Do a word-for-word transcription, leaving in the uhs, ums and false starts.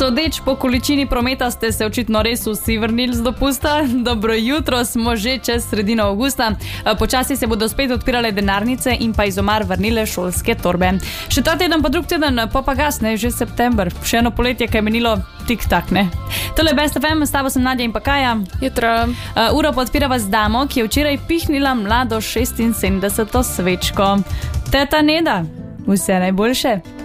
Sodeč po količini prometa ste se očitno res vsi vrnili z dopusta. Dobro jutro, smo že čez sredino avgusta. Počasi se bodo spet odpirale denarnice in pa iz omar vrnile šolske torbe. Še ta teden pa drug teden, pa pa gasne, že september. Še eno poletje, kaj je menilo tik-tak, ne? Tole Best F M, s tabo sem Nadja in pa Kaja. Jutro. Uh, uro podpirava z damo, ki je včeraj pihnila mlado šestinsedemdeseto svečko. Teta Neda, vse najboljše.